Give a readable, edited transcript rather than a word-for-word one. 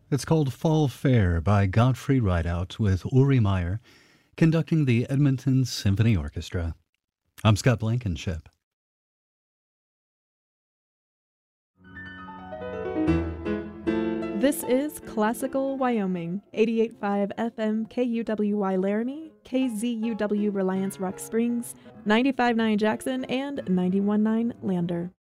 It's called Fall Fair by Gottfried Rideout with Uri Meyer conducting the Edmonton Symphony Orchestra. I'm Scott Blankenship. This is Classical Wyoming, 88.5 FM KUWY Laramie, KZUW Reliance Rock Springs, 95.9 Jackson, and 91.9 Lander.